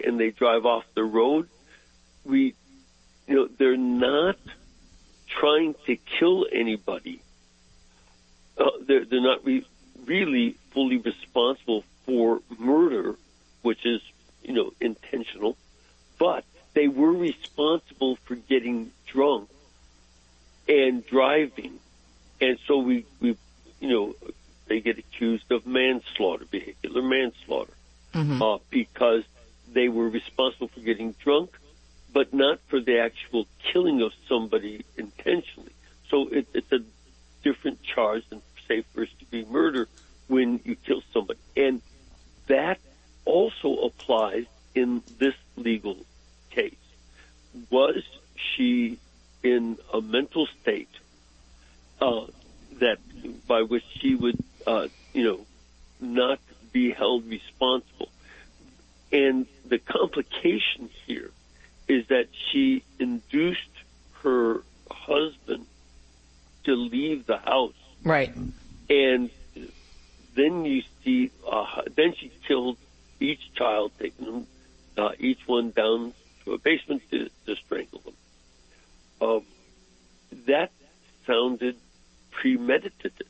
and they drive off the road, they're not trying to kill anybody. They're not really fully responsible for murder, which is, intentional, but they were responsible for getting drunk and driving. And so they get accused of manslaughter, vehicular manslaughter, because they were responsible for getting drunk, but not for the actual killing of somebody intentionally. So it's a different charge than, say, first-degree murder when you kill somebody. And that also applies in this legal case. Was she in a mental state that by which she would, not be held responsible? And the complication here is that she induced her husband to leave the house. Right. And then you see, then she killed each child, taking them, each one down to a basement to strangle them. That sounded premeditated.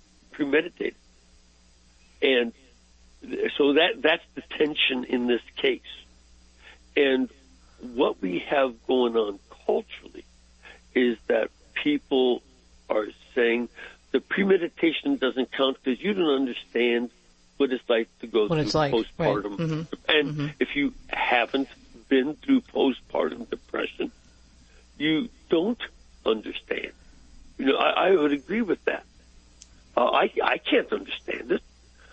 And so that's the tension in this case. And what we have going on culturally is that people are saying the premeditation doesn't count because you don't understand what it's like to go through postpartum. Right. And if you haven't been through postpartum depression, you don't understand. I would agree with that. I can't understand it.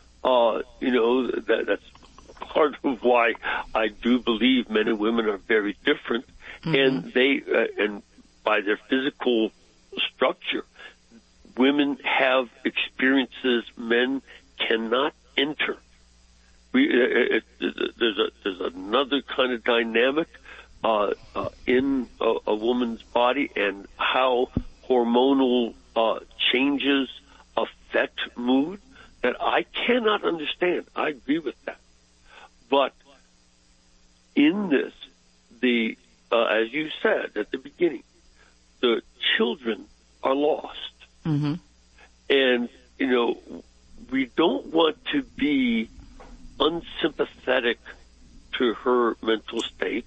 That's part of why I do believe men and women are very different, and they and by their physical structure, women have experiences men cannot enter. There's another kind of dynamic in a woman's body and how hormonal changes affect mood that I cannot understand. I agree with that. But in this, as you said at the beginning, the children are lost. And, we don't want to be unsympathetic to her mental state.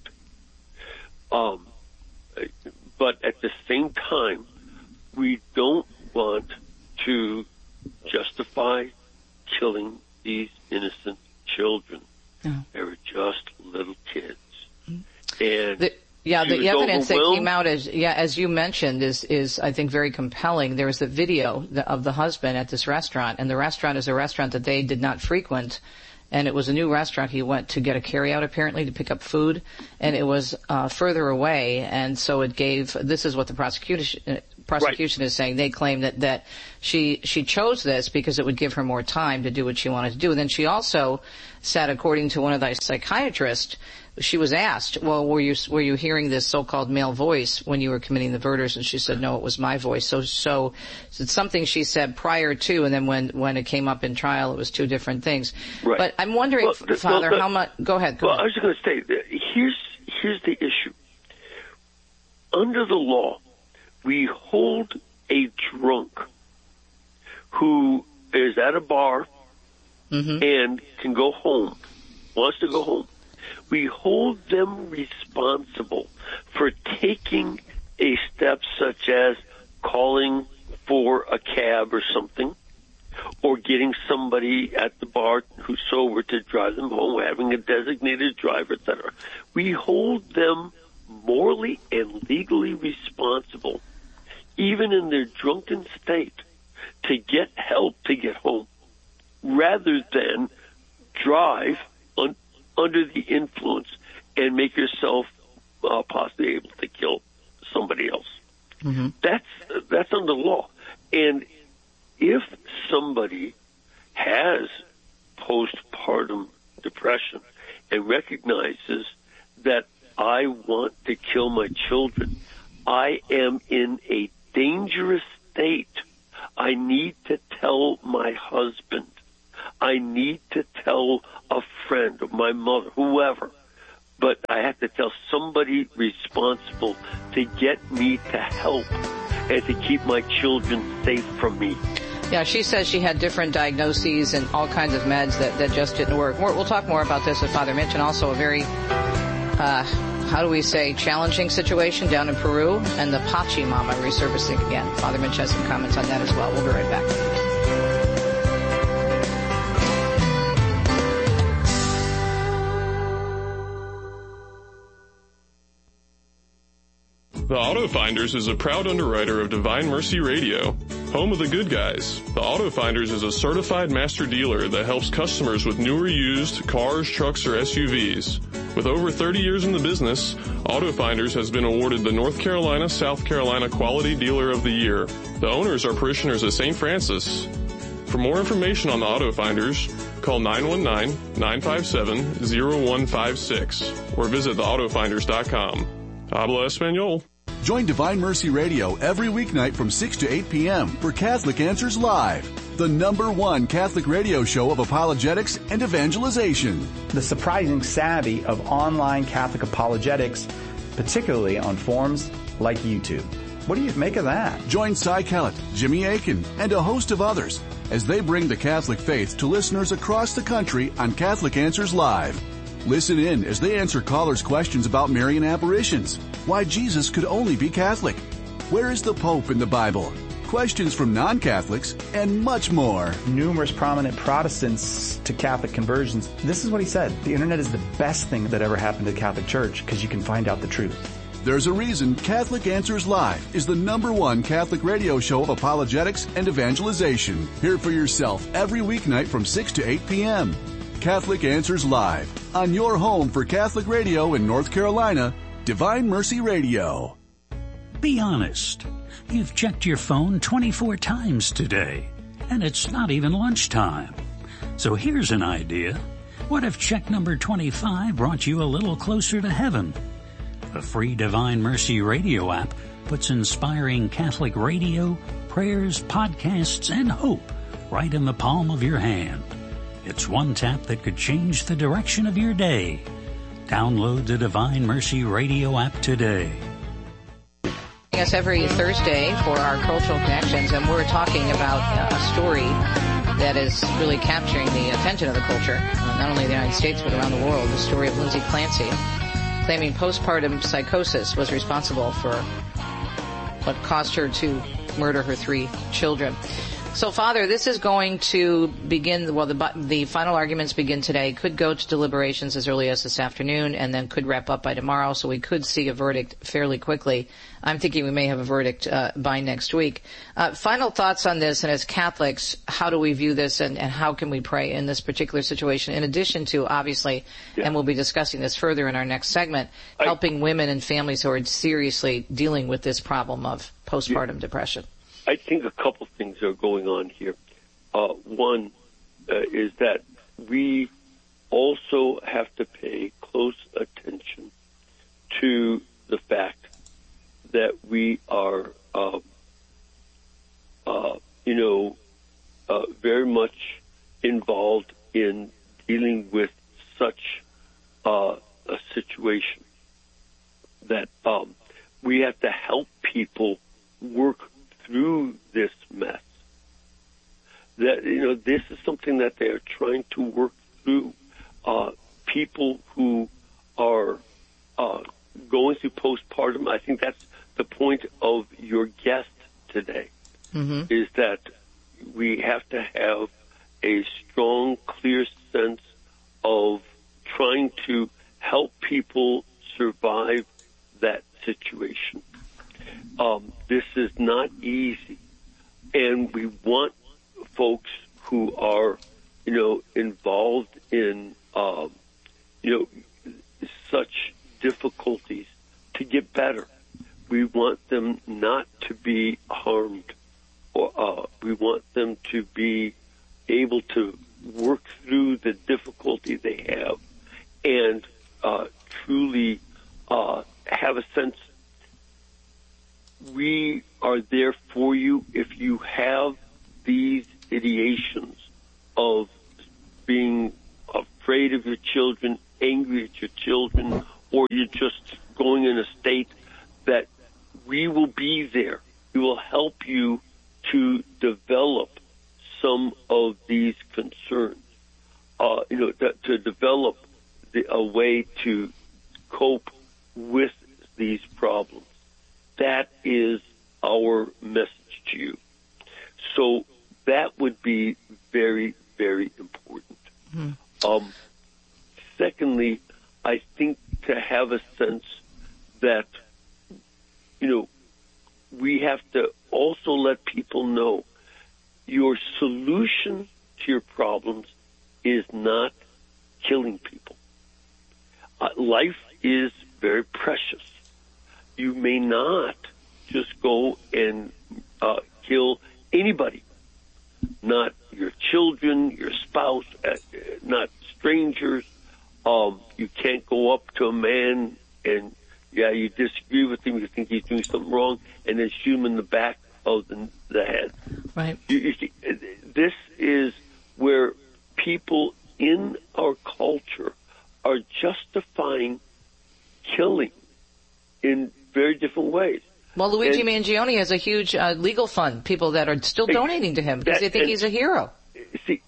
But at the same time, we don't want to justify killing these innocent children. They were just little kids. And the evidence that came out, as you mentioned, is I think very compelling. There was the video of the husband at this restaurant, and the restaurant is a restaurant that they did not frequent, and it was a new restaurant. He went to get a carryout apparently to pick up food, and it was further away, and so it gave. This is what the prosecution is saying. They claim that she chose this because it would give her more time to do what she wanted to do. And then she also said, according to one of the psychiatrists, she was asked, well, were you hearing this so-called male voice when you were committing the murders? And she said, no, it was my voice. So it's something she said prior to, and then when it came up in trial, it was two different things. Right. But I'm wondering, Father, how much? Go ahead. I was just going to say, here's the issue. Under the law, we hold a drunk who is at a bar and can go home, wants to go home. We hold them responsible for taking a step such as calling for a cab or something, or getting somebody at the bar who's sober to drive them home, having a designated driver, etc. We hold them morally and legally responsible, even in their drunken state, to get help to get home, rather than drive under the influence and make yourself possibly able to kill somebody else. That's under law. And if somebody has postpartum depression and recognizes that I want to kill my children, I am in a dangerous state, I need to tell my husband, I need to tell a friend or my mother, whoever, but I I have to tell somebody responsible to get me to help and to keep my children safe from me. Yeah, she says she had different diagnoses and all kinds of meds that just didn't work. We'll talk more about this with Father Mitch, and also a very, challenging situation down in Peru, and the Pachamama resurfacing again. Father Mitch has some comments on that as well. We'll be right back. The Auto Finders is a proud underwriter of Divine Mercy Radio, home of the good guys. The Auto Finders is a certified master dealer that helps customers with new or used cars, trucks, or SUVs. With over 30 years in the business, Auto Finders has been awarded the North Carolina, South Carolina Quality Dealer of the Year. The owners are parishioners of St. Francis. For more information on the Auto Finders, call 919-957-0156 or visit theautofinders.com. Habla Espanol. Join Divine Mercy Radio every weeknight from 6 to 8 p.m. for Catholic Answers Live, the #1 Catholic radio show of apologetics and evangelization. The surprising savvy of online Catholic apologetics, particularly on forums like YouTube. What do you make of that? Join Cy Kellett, Jimmy Akin, and a host of others as they bring the Catholic faith to listeners across the country on Catholic Answers Live. Listen in as they answer callers' questions about Marian apparitions, why Jesus could only be Catholic, where is the Pope in the Bible, questions from non-Catholics, and much more. Numerous prominent Protestants to Catholic conversions. This is what he said. The internet is the best thing that ever happened to the Catholic Church because you can find out the truth. There's a reason Catholic Answers Live is the #1 Catholic radio show of apologetics and evangelization. Hear it for yourself every weeknight from 6 to 8 p.m. Catholic Answers Live, on your home for Catholic radio in North Carolina, Divine Mercy Radio. Be honest. You've checked your phone 24 times today, and it's not even lunchtime. So here's an idea. What if check number 25 brought you a little closer to heaven? The free Divine Mercy Radio app puts inspiring Catholic radio, prayers, podcasts, and hope right in the palm of your hand. It's one tap that could change the direction of your day. Download the Divine Mercy Radio app today. Us every Thursday for our Cultural Connections, and we're talking about a story that is really capturing the attention of the culture, not only in the United States but around the world. The story of Lindsay Clancy, claiming postpartum psychosis was responsible for what caused her to murder her 3 children. So, Father, this is going to begin, the final arguments begin today, could go to deliberations as early as this afternoon, and then could wrap up by tomorrow, so we could see a verdict fairly quickly. I'm thinking we may have a verdict by next week. Final thoughts on this, and as Catholics, how do we view this, and how can we pray in this particular situation, in addition to, obviously, and we'll be discussing this further in our next segment, helping women and families who are seriously dealing with this problem of postpartum depression? I think a couple things are going on here. One is that we also have to pay close attention to the fact that we are, very much involved in dealing with such a situation that we have to help people work through this mess. That, this is something that they are trying to work through. People who are going through postpartum, I think that's the point of your guest today, is that we have to have a strong, clear sense of trying to help people survive that situation. This is not easy, and we want folks who are, involved in, such difficulties to get better. We want them not to be harmed, or we want them to be able to work through the difficulty they have and truly have a sense we are there for you if you have these ideations of being afraid of your children, angry at your children, or you're just going in a state, that we will be there. We will help you to develop some of these concerns, to develop a way to cope with these problems. That is our message to you. So that would be very, very important. Mm-hmm. Secondly, I think to have a sense that, we have to also let people know your solution to your problems is not killing people. Life is very precious. You may not just go and kill anybody, not your children, your spouse, not strangers. You can't go up to a man and, you disagree with him, you think he's doing something wrong, and then shoot him in the back of the head. Right. This is where people in our culture are justifying killing in very different ways. Well, Luigi Mangione has a huge legal fund, people that are still donating to him because they think he's a hero. See,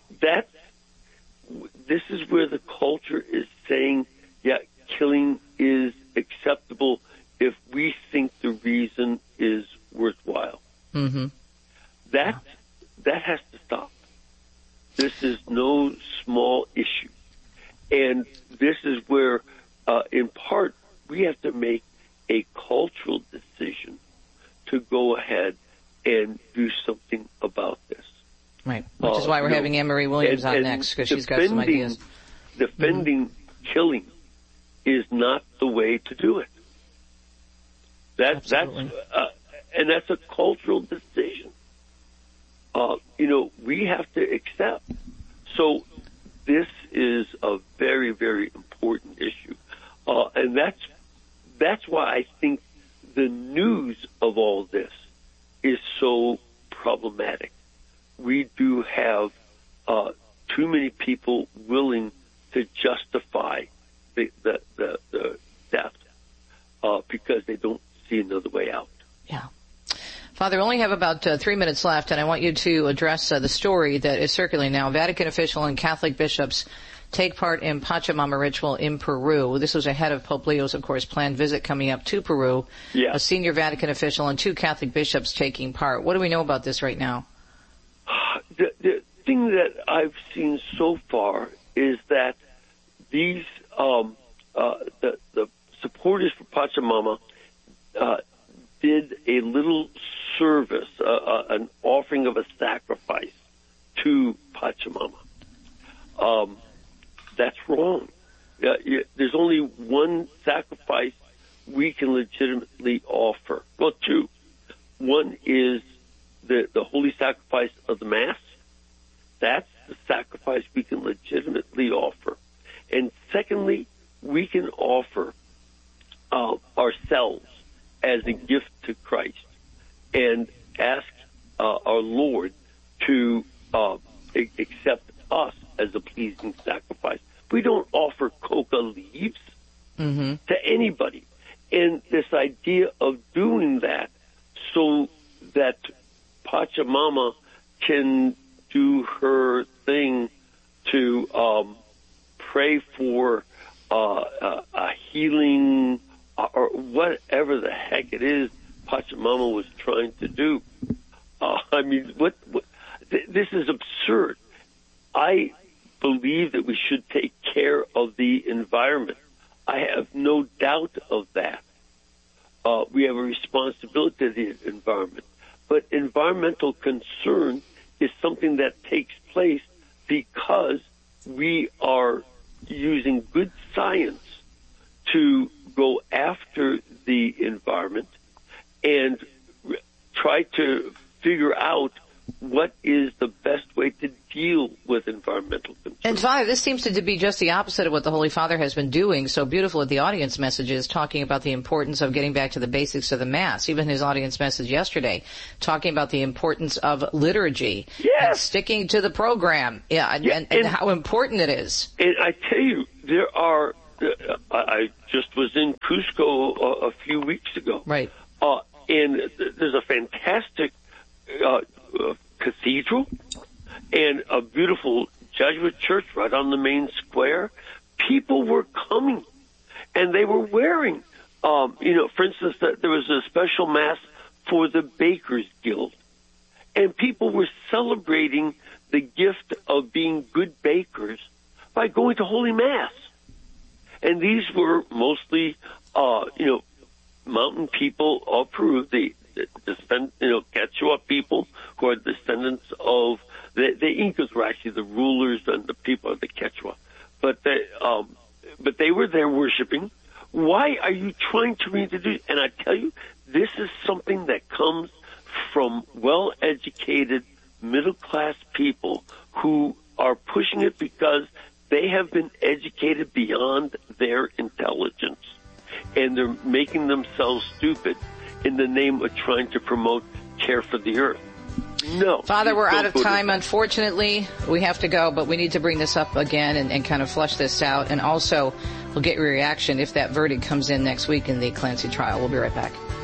this is where the culture is saying, killing is acceptable if we think the reason is worthwhile. Mm-hmm. That has to stop. This is no small issue. And this is where, in part, we have to make a cultural decision to go ahead and do something about this. Right, which is why we're having Anne-Marie Williams on next, because she's got some ideas. Defending killing is not the way to do it. That's a cultural decision. We have to accept. So this is a very, very important issue, and that's why I think the news of all this is so problematic. We do have too many people willing to justify the death because they don't see another way out. Yeah. Father, we only have about 3 minutes left, and I want you to address the story that is circulating now. Vatican official and Catholic bishops take part in Pachamama ritual in Peru. This was ahead of Pope Leo's, of course, planned visit coming up to Peru. Yeah. A senior Vatican official and 2 Catholic bishops taking part. What do we know about this right now? The thing that I've seen so far is that these the supporters for Pachamama did a little service, an offering of a sacrifice to Pachamama. That's wrong. There's only one sacrifice we can legitimately offer. Well, 2. One is the holy sacrifice of the Mass. That's the sacrifice we can legitimately offer. And secondly, we can offer ourselves as a gift to Christ and ask our Lord to accept us as a pleasing sacrifice. We don't offer coca leaves to anybody. And this idea of doing that so that Pachamama can do her thing to pray for a healing or whatever the heck it is Pachamama was trying to do. This is absurd. I believe that we should take care of the environment. I have no doubt of that. We have a responsibility to the environment. But environmental concern is something that takes place because we are using good science to go after the environment and try to figure out what is the best way to deal with environmental concerns. And Father, this seems to be just the opposite of what the Holy Father has been doing so beautiful at the audience messages, talking about the importance of getting back to the basics of the Mass. Even his audience message yesterday, talking about the importance of liturgy. Yes. And sticking to the program. And how important it is. And I tell you, there are I just was in Cusco a few weeks ago. Right. And there's a fantastic cathedral and a beautiful Jesuit church right on the main square. People were coming, and they were wearing, for instance, there was a special mass for the Bakers Guild, and people were celebrating the gift of being good bakers by going to Holy Mass. And these were mostly, mountain people of Peru, the Quechua people who are descendants of the Incas were actually the rulers and the people of the Quechua. But they were there worshiping. Why are you trying to reintroduce? And I tell you, this is something that comes from well-educated, middle-class people who are pushing it because they have been educated beyond their intelligence. And they're making themselves stupid in the name of trying to promote care for the earth. No. Father, we're out of time, unfortunately. We have to go, but we need to bring this up again and kind of flesh this out. And also, we'll get your reaction if that verdict comes in next week in the Clancy trial. We'll be right back.